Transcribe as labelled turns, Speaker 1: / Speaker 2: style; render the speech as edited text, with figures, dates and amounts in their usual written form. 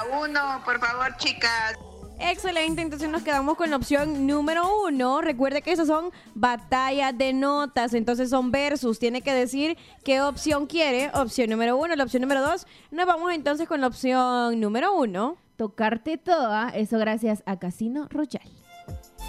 Speaker 1: uno, por favor, chicas.
Speaker 2: Excelente, entonces nos quedamos con la opción número 1. Recuerde que esas son batallas de notas, entonces son versus. Tiene que decir qué opción quiere. Opción número 1, la opción número 2. Nos vamos entonces con la opción número 1.
Speaker 3: Tocarte toda, eso gracias a Casino Royal.